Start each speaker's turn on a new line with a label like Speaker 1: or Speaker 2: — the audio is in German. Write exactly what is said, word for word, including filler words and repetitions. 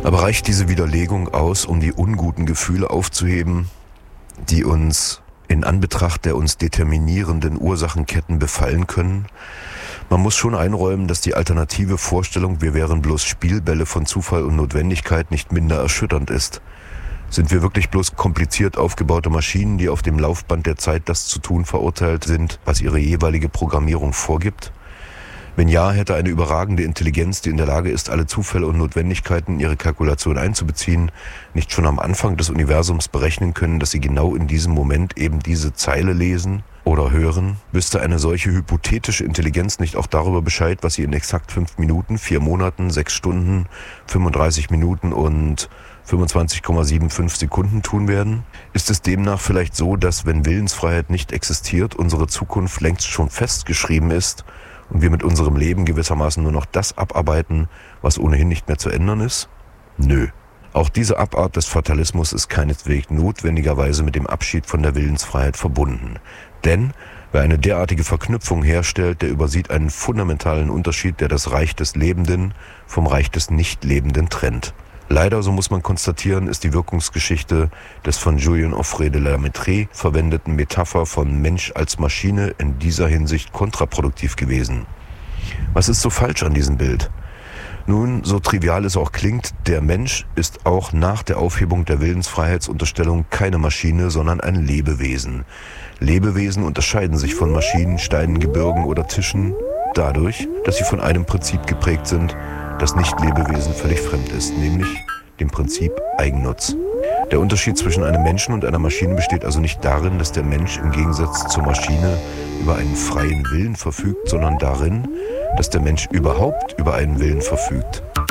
Speaker 1: Aber reicht diese Widerlegung aus, um die unguten Gefühle aufzuheben, die uns in Anbetracht der uns determinierenden Ursachenketten befallen können? Man muss schon einräumen, dass die alternative Vorstellung, wir wären bloß Spielbälle von Zufall und Notwendigkeit, nicht minder erschütternd ist. Sind wir wirklich bloß kompliziert aufgebaute Maschinen, die auf dem Laufband der Zeit das zu tun verurteilt sind, was ihre jeweilige Programmierung vorgibt? Wenn ja, hätte eine überragende Intelligenz, die in der Lage ist, alle Zufälle und Notwendigkeiten in ihre Kalkulation einzubeziehen, nicht schon am Anfang des Universums berechnen können, dass sie genau in diesem Moment eben diese Zeile lesen oder hören? Wüsste eine solche hypothetische Intelligenz nicht auch darüber Bescheid, was sie in exakt fünf Minuten, vier Monaten, sechs Stunden, fünfunddreißig Minuten und fünfundzwanzig Komma fünfundsiebzig Sekunden tun werden? Ist es demnach vielleicht so, dass, wenn Willensfreiheit nicht existiert, unsere Zukunft längst schon festgeschrieben ist und wir mit unserem Leben gewissermaßen nur noch das abarbeiten, was ohnehin nicht mehr zu ändern ist? Nö. Auch diese Abart des Fatalismus ist keineswegs notwendigerweise mit dem Abschied von der Willensfreiheit verbunden. Denn wer eine derartige Verknüpfung herstellt, der übersieht einen fundamentalen Unterschied, der das Reich des Lebenden vom Reich des Nichtlebenden trennt. Leider, so muss man konstatieren, ist die Wirkungsgeschichte des von Julien Offray de la Mettrie verwendeten Metapher von Mensch als Maschine in dieser Hinsicht kontraproduktiv gewesen. Was ist so falsch an diesem Bild? Nun, so trivial es auch klingt, der Mensch ist auch nach der Aufhebung der Willensfreiheitsunterstellung keine Maschine, sondern ein Lebewesen. Lebewesen unterscheiden sich von Maschinen, Steinen, Gebirgen oder Tischen dadurch, dass sie von einem Prinzip geprägt sind, das Nicht-Lebewesen völlig fremd ist, nämlich dem Prinzip Eigennutz. Der Unterschied zwischen einem Menschen und einer Maschine besteht also nicht darin, dass der Mensch im Gegensatz zur Maschine über einen freien Willen verfügt, sondern darin, dass der Mensch überhaupt über einen Willen verfügt.